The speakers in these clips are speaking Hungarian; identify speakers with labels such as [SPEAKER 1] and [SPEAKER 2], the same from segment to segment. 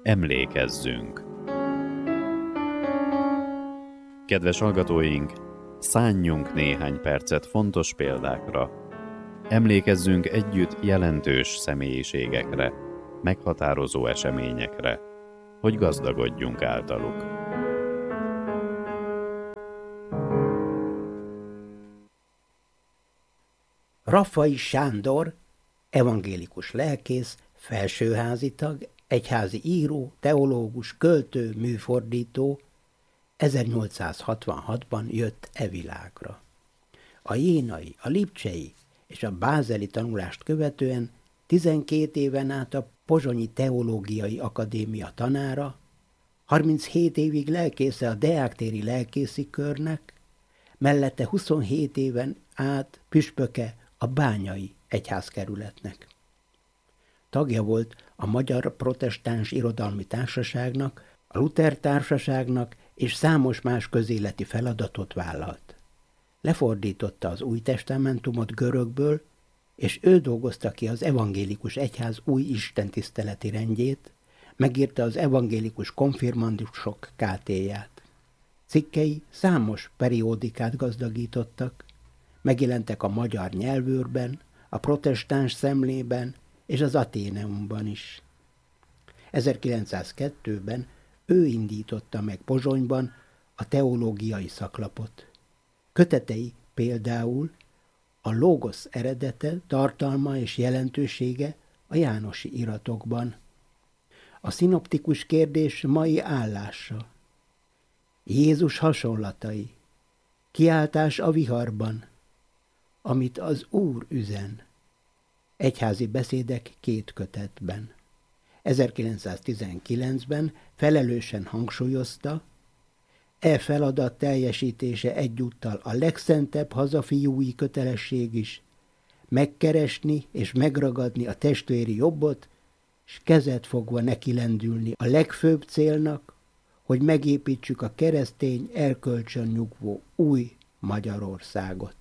[SPEAKER 1] Emlékezzünk! Kedves hallgatóink, szánjunk néhány percet fontos példákra. Emlékezzünk együtt jelentős személyiségekre, meghatározó eseményekre, hogy gazdagodjunk általuk.
[SPEAKER 2] Raffai Sándor, evangélikus lelkész, felsőházitag, egyházi író, teológus, költő, műfordító, 1866-ban jött e világra. A jénai, a lipcsei és a bázeli tanulást követően 12 éven át a Pozsonyi Teológiai Akadémia tanára, 37 évig lelkésze a Deáktéri lelkészi körnek, mellette 27 éven át püspöke a Bányai egyházkerületnek. Tagja volt a Magyar Protestáns Irodalmi Társaságnak, a Luther Társaságnak, és számos más közéleti feladatot vállalt. Lefordította az Új Testamentumot görögből, és ő dolgozta ki az evangélikus egyház új istentiszteleti rendjét, megírta az evangélikus konfirmandusok KT-ját. Cikkei számos periódikát gazdagítottak, megjelentek a Magyar Nyelvőrben, a Protestáns Szemlében és az Atheneumban is. 1902-ben ő indította meg Pozsonyban a teológiai szaklapot. Kötetei például a Logos eredete, tartalma és jelentősége a jánosi iratokban. A szinoptikus kérdés mai állása. Jézus hasonlatai. Kiáltás a viharban. Amit az Úr üzen. Egyházi beszédek 2 kötetben. 1919-ben felelősen hangsúlyozta, e feladat teljesítése egyúttal a legszentebb hazafiúi kötelesség is, megkeresni és megragadni a testvéri jobbot, s kezet fogva nekilendülni a legfőbb célnak, hogy megépítsük a keresztény erkölcsön nyugvó új Magyarországot.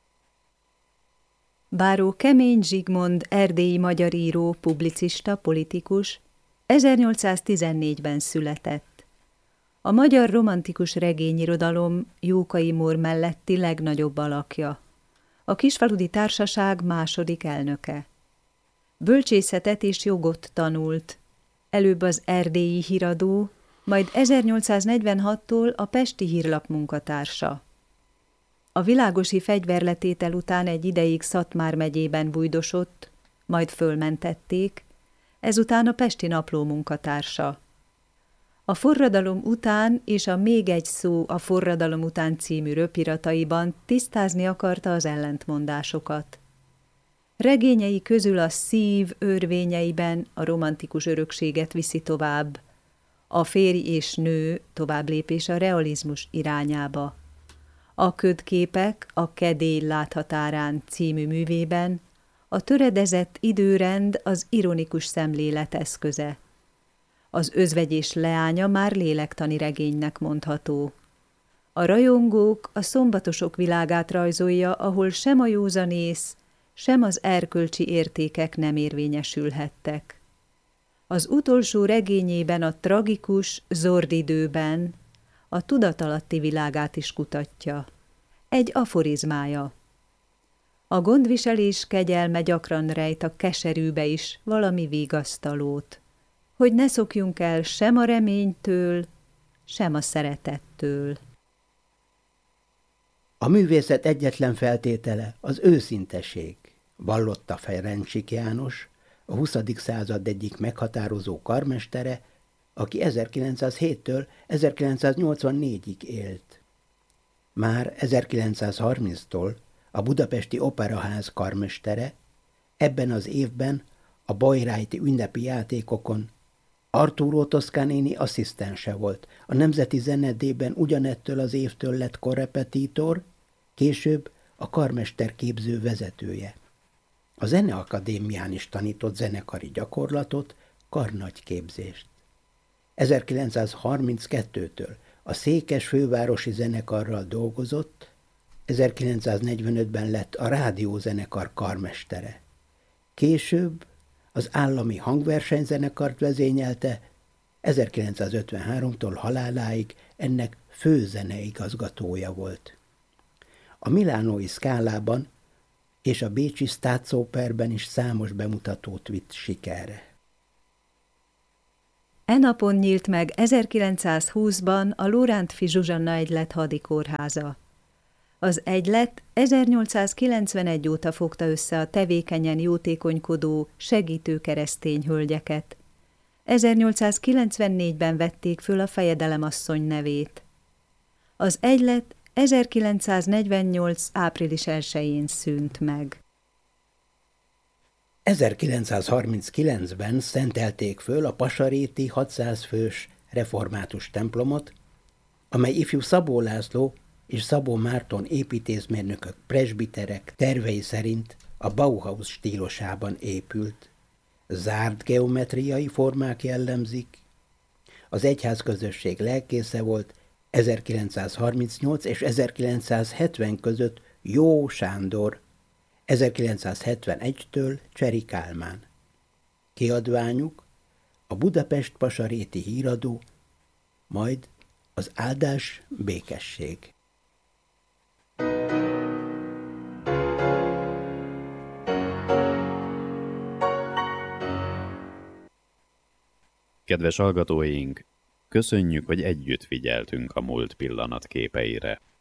[SPEAKER 3] Báró Kemény Zsigmond erdélyi magyar író, publicista, politikus 1814-ben született. A magyar romantikus regényirodalom Jókai Mór melletti legnagyobb alakja. A Kisfaludy Társaság második elnöke. Bölcsészetet és jogot tanult. Előbb az Erdélyi Híradó, majd 1846-tól a Pesti Hírlap munkatársa. A világosi fegyverletétel után egy ideig Szatmár megyében bujdosott, majd fölmentették, ezután a Pesti Napló munkatársa. A forradalom után és a Még egy szó a forradalom után című röpirataiban tisztázni akarta az ellentmondásokat. Regényei közül a Szív örvényeiben a romantikus örökséget viszi tovább, a Férj és nő továbblépés a realizmus irányába. A Ködképek a Kedély láthatárán című művében a töredezett időrend az ironikus szemlélet eszköze. Az Özvegyés leánya már lélektani regénynek mondható. A Rajongók a szombatosok világát rajzolja, ahol sem a józanész, sem az erkölcsi értékek nem érvényesülhettek. Az utolsó regényében a tragikus Zordidőben a tudatalatti világát is kutatja. Egy aforizmája. A gondviselés kegyelme gyakran rejt a keserűbe is valami vigasztalót, hogy ne szokjunk el sem a reménytől, sem a szeretettől.
[SPEAKER 2] A művészet egyetlen feltétele az őszinteség, vallotta Ferencsik János, a 20. század egyik meghatározó karmestere, aki 1907-től 1984-ig élt. Már 1930-tól a Budapesti Operaház karmestere, ebben az évben a Bayreuthi ünnepi játékokon Arturo Toscanini asszisztense volt, a Nemzeti Zenedében ugyanettől az évtől lett korrepetitor, később a karmesterképző vezetője. A Zeneakadémián is tanított zenekari gyakorlatot, karnagyképzést. 1932-től a Székes fővárosi zenekarral dolgozott, 1945-ben lett a rádiózenekar karmestere. Később az állami hangversenyzenekart vezényelte, 1953-tól haláláig ennek főzeneigazgatója volt. A milánói Scálában és a bécsi Staatsoperben is számos bemutatót vitt sikerre.
[SPEAKER 3] E napon nyílt meg 1920-ban a Lorántffy Zsuzsanna Egylet hadikórháza. Az egylet 1891 óta fogta össze a tevékenyen jótékonykodó, segítő keresztény hölgyeket. 1894-ben vették föl a fejedelemasszony nevét. Az egylet 1948. április 1-én szűnt meg.
[SPEAKER 2] 1939-ben szentelték föl a pasaréti 600 fős református templomot, amely ifjú Szabó László és Szabó Márton építészmérnökök, presbiterek tervei szerint a Bauhaus stílusában épült. Zárt geometriai formák jellemzik. Az egyházközösség lelkésze volt 1938 és 1970 között Jó Sándor, 1971-től Cseri Kálmán. Kiadványuk a Budapest Pasaréti Híradó, majd az Áldás Békesség.
[SPEAKER 1] Kedves hallgatóink, köszönjük, hogy együtt figyeltünk a múlt pillanatképeire.